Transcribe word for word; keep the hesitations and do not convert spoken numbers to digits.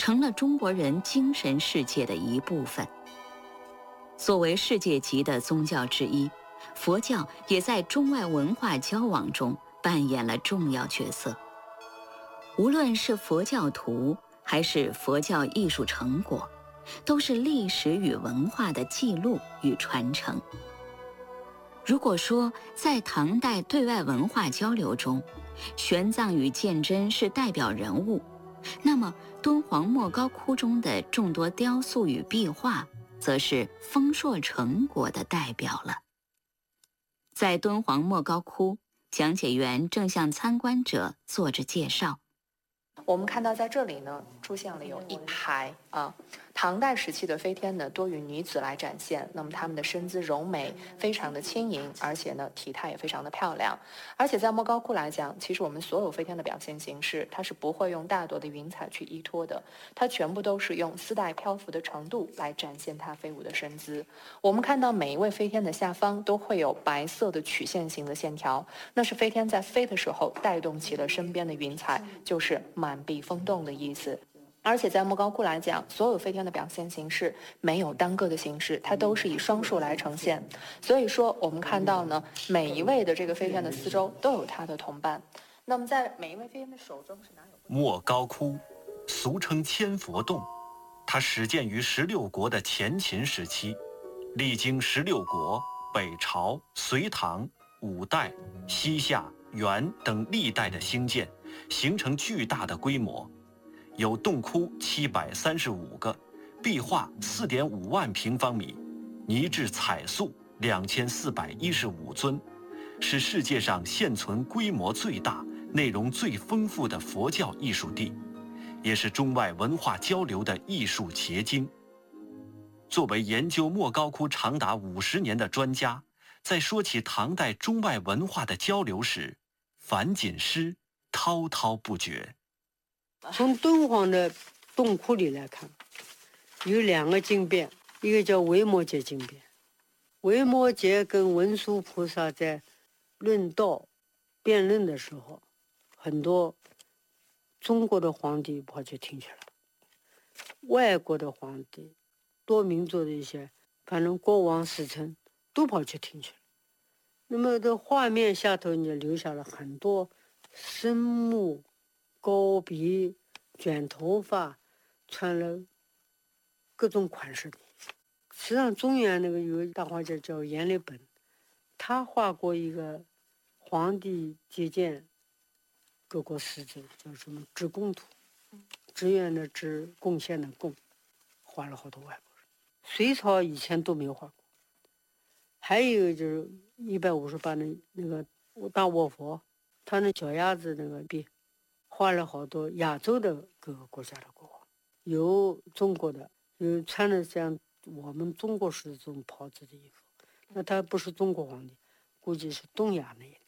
成了中国人精神世界的一部分。作为世界级的宗教之一，佛教也在中外文化交往中扮演了重要角色。无论是佛教徒还是佛教艺术成果，都是历史与文化的记录与传承。如果说在唐代对外文化交流中，玄奘与鉴真是代表人物，那么敦煌莫高窟中的众多雕塑与壁画则是丰硕成果的代表了。在敦煌莫高窟，讲解员正向参观者做着介绍。 我们看到在这里呢，出现了有一排啊，唐代时期的飞天呢，多与女子来展现。那么她们的身姿柔美，非常的轻盈，而且呢，体态也非常的漂亮。而且在莫高窟来讲，其实我们所有飞天的表现形式，它是不会用大朵的云彩去依托的，它全部都是用丝带漂浮的程度来展现它飞舞的身姿。我们看到每一位飞天的下方都会有白色的曲线型的线条，那是飞天在飞的时候带动起了身边的云彩，就是满壁风动的意思。而且在莫高窟来讲，所有飞天的表现形式没有单个的形式，它都是以双数来呈现。所以说我们看到呢，每一位的这个飞天的四周都有它的同伴。那么在每一位飞天的手中是哪有？ 莫高窟，俗称千佛洞，它始建于十六国的前秦时期，历经十六国、北朝、隋唐、五代、西夏、元等历代的兴建，形成巨大的规模。有洞窟七百三十五个，壁画四点五万平方米，泥质彩塑两千四百一十五尊，是世界上现存规模最大、内容最丰富的佛教艺术地，也是中外文化交流的艺术结晶。作为研究莫高窟长达五十年的专家，在说起唐代中外文化的交流时，樊锦诗滔滔不绝。 从敦煌的洞窟里来看，有两个经变，一个叫维摩诘经变。维摩诘跟文殊菩萨在论道辩论的时候，很多中国的皇帝跑去听去了，外国的皇帝多民族的一些反正国王使臣都跑去听去了。那么这画面下头你留下了很多深目高鼻、卷头发、穿了各种款式的。实际上，中原那个有个大画家叫阎立本，他画过一个皇帝接见各国使者，叫什么致贡图，志愿的志，贡献的贡，画了好多外国人。隋朝以前都没有画过。还有一个就是一百五十八的那个大卧佛，他那脚丫子那个壁。画了好多亚洲的各个国家的国王，有中国的，有穿的像我们中国式这种袍子的衣服，那他不是中国皇帝，估计是东亚那一带。